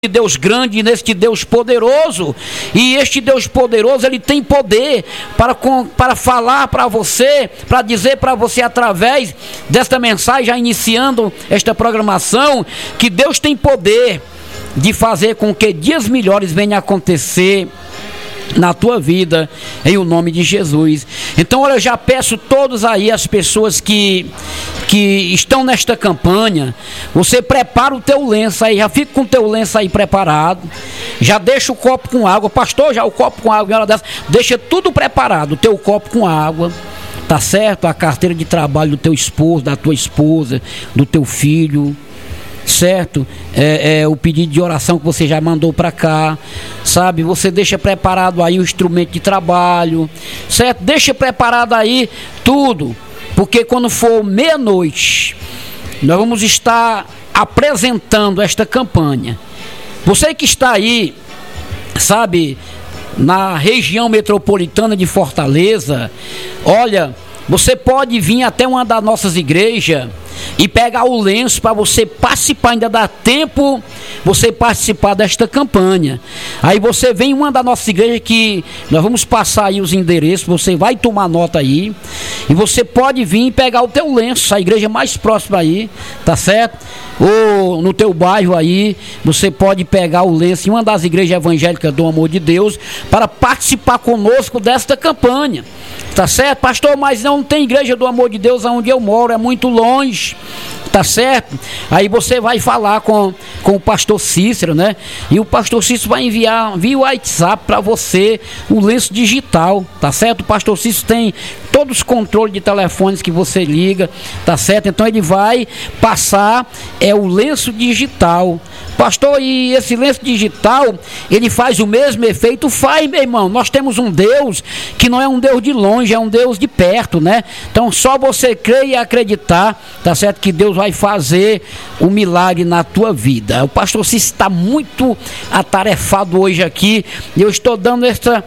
Deus grande, neste Deus poderoso, e este Deus poderoso, ele tem poder para falar para você, para dizer para você através desta mensagem, já iniciando esta programação, que Deus tem poder de fazer com que dias melhores venham a acontecer na tua vida, em o nome de Jesus. Então, olha, eu já peço todos aí, as pessoas que estão nesta campanha, você prepara o teu lenço aí, já fica com o teu lenço aí preparado, já deixa o copo com água, pastor, já o copo com água, deixa tudo preparado, o teu copo com água, tá certo? A carteira de trabalho do teu esposo, da tua esposa, do teu filho, certo? O pedido de oração que você já mandou para cá, sabe? Você deixa preparado aí o instrumento de trabalho, certo? Deixa preparado aí tudo, porque quando for meia-noite, nós vamos estar apresentando esta campanha. Você que está aí, sabe, na região metropolitana de Fortaleza, olha, você pode vir até uma das nossas igrejas e pegar o lenço para você participar, ainda dá tempo você participar desta campanha. Aí você vem em uma da nossas igrejas, que nós vamos passar aí os endereços, você vai tomar nota aí, e você pode vir e pegar o teu lenço, a igreja mais próxima aí, tá certo? Ou no teu bairro aí, você pode pegar o lenço em uma das igrejas evangélicas do Amor de Deus, para participar conosco desta campanha, tá certo? Pastor, mas não tem igreja do Amor de Deus onde eu moro, é muito longe, tá certo? Aí você vai falar com o pastor Cícero, né? E o pastor Cícero vai enviar via WhatsApp para você o lenço digital, tá certo? O pastor Cícero tem todos os controles de telefones que você liga, tá certo? Então ele vai passar o lenço digital. Pastor, e esse lenço digital, ele faz o mesmo efeito? Faz, meu irmão. Nós temos um Deus que não é um Deus de longe, é um Deus de perto, né? Então só você crer e acreditar, tá certo? Que Deus vai fazer um milagre na tua vida. O pastor Cícero está muito atarefado hoje aqui, e eu estou dando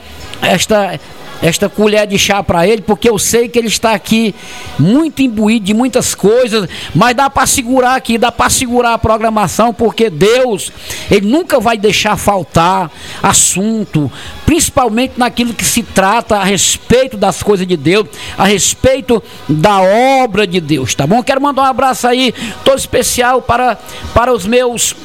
esta colher de chá para ele, porque eu sei que ele está aqui muito imbuído de muitas coisas, mas dá para segurar aqui, dá para segurar a programação, porque Deus, ele nunca vai deixar faltar assunto, principalmente naquilo que se trata a respeito das coisas de Deus, a respeito da obra de Deus, tá bom? Quero mandar um abraço aí, todo especial para os meus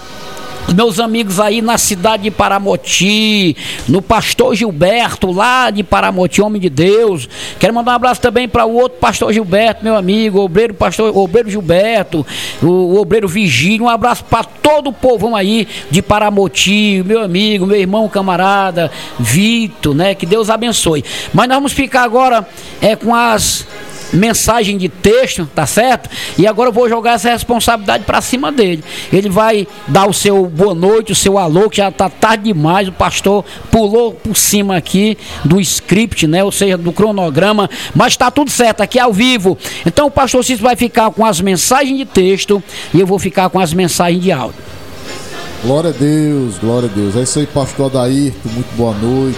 amigos aí na cidade de Paramoti, no pastor Gilberto, lá de Paramoti, homem de Deus. Quero mandar um abraço também para o outro pastor Gilberto, meu amigo, o obreiro Gilberto, o obreiro Vigílio. Um abraço para todo o povão aí de Paramoti, meu amigo, meu irmão, camarada Vitor, né? Que Deus abençoe. Mas nós vamos ficar agora com as mensagem de texto, tá certo? E agora eu vou jogar essa responsabilidade para cima dele. Ele vai dar o seu boa noite, o seu alô, que já tá tarde demais. O pastor pulou por cima aqui do script, né? Ou seja, do cronograma, mas tá tudo certo, aqui ao vivo. Então o pastor Cícero vai ficar com as mensagens de texto e eu vou ficar com as mensagens de áudio. Glória a Deus, glória a Deus. É isso aí, pastor Adairto, muito boa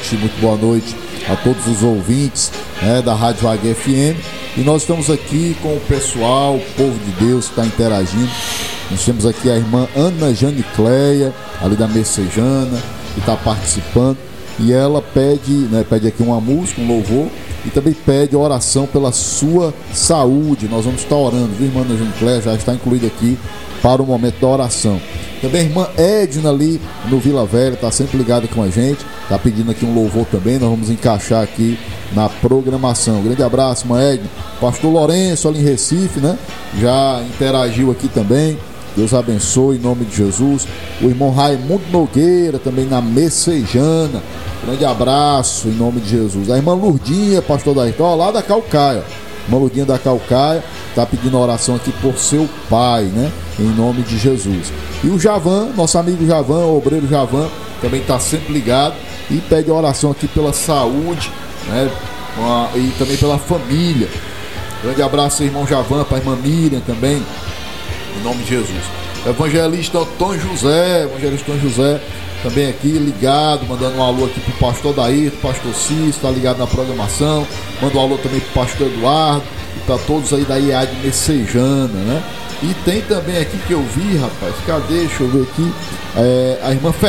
noite a todos os ouvintes, né, da Rádio Águia FM. E nós estamos aqui com o pessoal, o povo de Deus que está interagindo. Nós temos aqui a irmã Ana Janicleia, ali da Messejana, que está participando. E ela pede aqui uma música, um louvor, e também pede oração pela sua saúde. Nós vamos estar orando, viu, irmã Ana Janicleia? Já está incluída aqui para o momento da oração. Também a irmã Edna ali no Vila Velha, está sempre ligada com a gente, está pedindo aqui um louvor também, nós vamos encaixar aqui na programação. Grande abraço, irmã Edna. Pastor Lourenço ali em Recife, né? Já interagiu aqui também. Deus abençoe em nome de Jesus. O irmão Raimundo Nogueira também na Messejana. Grande abraço em nome de Jesus. A irmã Lurdinha, pastor Dairton, lá da Calcaia. Irmã Lurdinha da Calcaia está pedindo oração aqui por seu pai, né? Em nome de Jesus. E o Javan, nosso amigo Javan, o obreiro Javan, também está sempre ligado e pede oração aqui pela saúde, né? E também pela família. Grande abraço, irmão Javan, para a irmã Miriam também, em nome de Jesus. O evangelista Tom José também aqui ligado, mandando um alô aqui pro pastor Daí, pastor Cícero, tá ligado na programação. Manda um alô também pro pastor Eduardo, e para todos aí da IAD Messejana, né? E tem também aqui que eu vi, rapaz, cadê? Deixa eu ver aqui. A irmã